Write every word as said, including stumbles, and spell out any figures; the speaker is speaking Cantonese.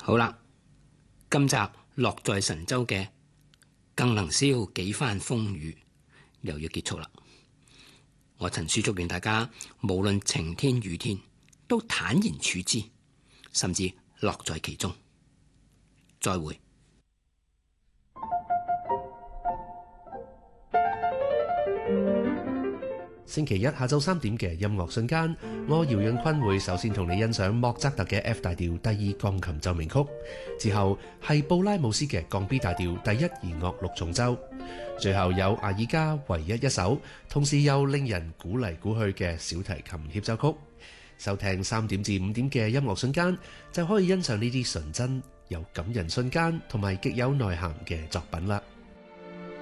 好啦，今集樂在神州嘅更能消幾番風雨又要結束啦。我陳叔祝願大家無論晴天雨天都坦然處之，甚至樂在其中。再會。 星期一下晝三點嘅音樂瞬間，我姚潤坤會首先同你欣賞莫扎特嘅 F 大調第二鋼琴奏鳴曲，之後係布拉姆斯嘅降 B 大調第一弦樂六重奏，最後有阿爾加唯一一首，同時又令人估嚟估去嘅小提琴協奏曲。收聽三點至五點嘅音樂瞬間，就可以欣賞呢啲純真、有感人瞬間同埋極有內涵嘅作品啦。